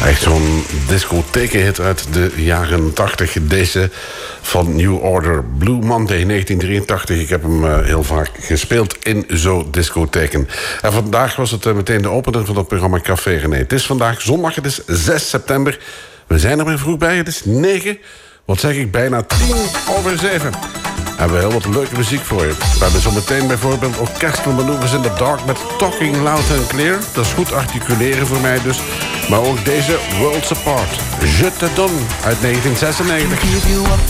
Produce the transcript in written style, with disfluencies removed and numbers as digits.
Echt zo'n discothekenhit uit de jaren 80. Deze van New Order, Blue Monday 1983. Ik heb hem heel vaak gespeeld in zo'n discotheken. En vandaag was het meteen de opening van het programma Café René. Het is vandaag zondag, het is 6 september. We zijn er weer vroeg bij, het is 9. Wat zeg ik, bijna 7:10. Hebben we heel wat leuke muziek voor je. We hebben zometeen bijvoorbeeld Orchestral Maneuvers in the Dark met Talking Loud and Clear. Dat is goed articuleren voor mij dus. Maar ook deze Worlds Apart, Je te donne uit 1996.